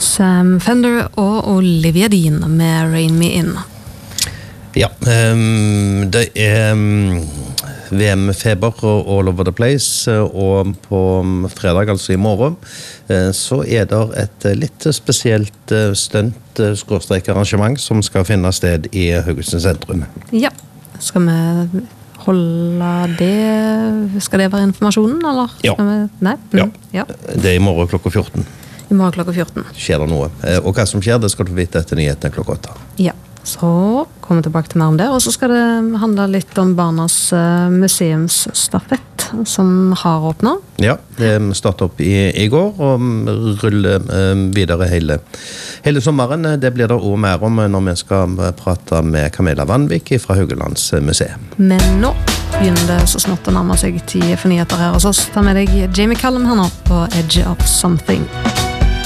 Sam Fender og Olivia Dean med Rain Me In. Ja, det VM-feber all over the place, og på fredag, altså i morgen, så det et litt spesielt stunt-arrangement som skal finne sted i Haugesund sentrum. Ja, skal vi holde det? Skal det være informasjonen, eller? Ja. Nei? Ja. Det i morgen klokka 14. I morgen klokka 14. Skjer det noe. Og hva som skjer, det skal du vite etter nyhetene klokka 8. Ja. Så kommer vi tilbake til mer om det, og så skal det handle litt om Barnas museumsstafett som har åpnet. Ja, det startet opp i går, og ruller videre hele sommeren. Det blir det også mer om når vi skal prate med Camilla Vanvik fra Haugelands museum. Men nå begynner det så smått å nærme seg tid for nyheter her hos oss. Ta med deg Jamie Cullum her nå på Edge of Something.